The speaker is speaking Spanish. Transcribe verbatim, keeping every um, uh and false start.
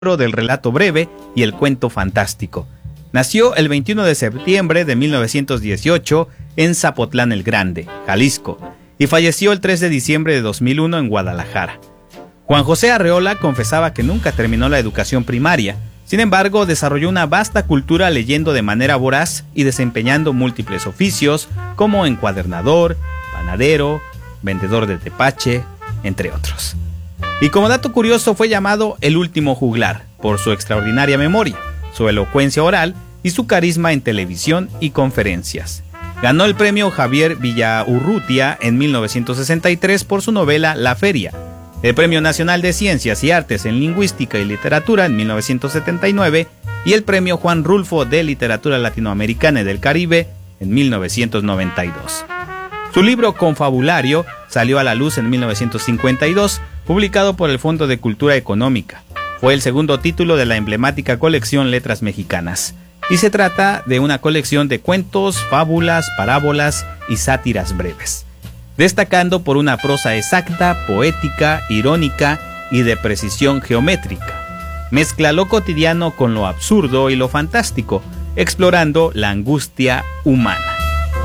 del relato breve y el cuento fantástico. Nació el veintiuno de septiembre de mil novecientos dieciocho en Zapotlán el Grande, Jalisco, y falleció el tres de diciembre de dos mil uno en Guadalajara. Juan José Arreola confesaba que nunca terminó la educación primaria. Sin embargo, desarrolló una vasta cultura leyendo de manera voraz y desempeñando múltiples oficios como encuadernador, panadero, vendedor de tepache, entre otros. Y como dato curioso, fue llamado el último juglar por su extraordinaria memoria, su elocuencia oral y su carisma en televisión y conferencias. Ganó el premio Javier Villaurrutia en mil novecientos sesenta y tres por su novela La Feria, el Premio Nacional de Ciencias y Artes en Lingüística y Literatura en mil novecientos setenta y nueve y el Premio Juan Rulfo de Literatura Latinoamericana y del Caribe en mil novecientos noventa y dos. Su libro Confabulario salió a la luz en mil novecientos cincuenta y dos, publicado por el Fondo de Cultura Económica. Fue el segundo título de la emblemática colección Letras Mexicanas, y se trata de una colección de cuentos, fábulas, parábolas y sátiras breves, destacando por una prosa exacta, poética, irónica y de precisión geométrica. Mezcla lo cotidiano con lo absurdo y lo fantástico, explorando la angustia humana.